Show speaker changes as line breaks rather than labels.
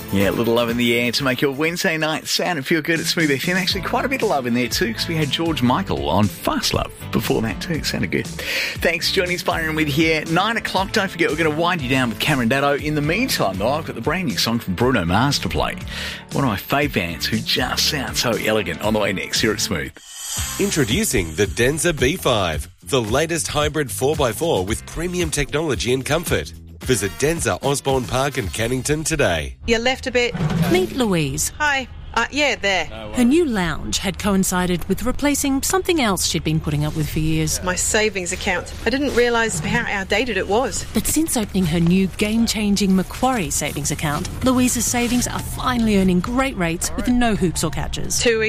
Yeah, a little love in the air to make your Wednesday night sound and feel good at Smooth FM. Actually, quite a bit of love in there too, because we had George Michael on Fast Love before that too. It sounded good. Thanks, Johnny Spiron with you here. 9 o'clock, don't forget, we're going to wind you down with Cameron Datto. In the meantime, though, I've got the brand new song from Bruno Mars to play. One of my fave bands who just sound so elegant, on the way next here at Smooth.
Introducing the Denza B5, the latest hybrid 4x4 with premium technology and comfort. Visit Denza Osborne Park in Cannington today.
You left a bit.
Meet Louise.
Hi. Yeah, there.
Her new lounge had coincided with replacing something else she'd been putting up with for years.
My savings account. I didn't realise how outdated it was.
But since opening her new game-changing Macquarie savings account, Louise's savings are finally earning great rates with no hoops or catches.
Too